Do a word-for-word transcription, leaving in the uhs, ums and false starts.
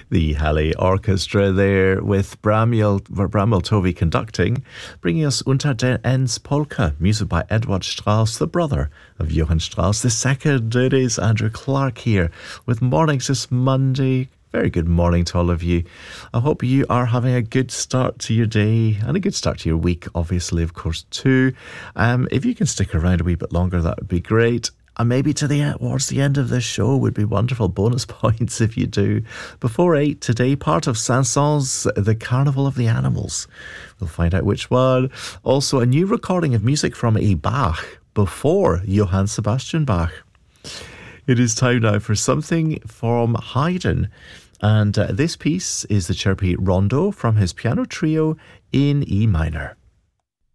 The Halle Orchestra there with Bramwell, Bramwell Tovey conducting, bringing us Unter der Enns Polka, music by Edward Strauss, the brother of Johann Strauss the second. It is Andrew Clark here with Mornings this Monday. Very good morning to all of you. I hope you are having a good start to your day and a good start to your week, obviously, of course, too. Um, if you can stick around a wee bit longer, that would be great. And maybe to the towards the end of the show would be wonderful. Bonus points if you do. Before eight today, part of Saint-Saëns' The Carnival of the Animals. We'll find out which one. Also, a new recording of music from a Bach before Johann Sebastian Bach. It is time now for something from Haydn. And uh, this piece is the Chirpy Rondo from his piano trio in E minor.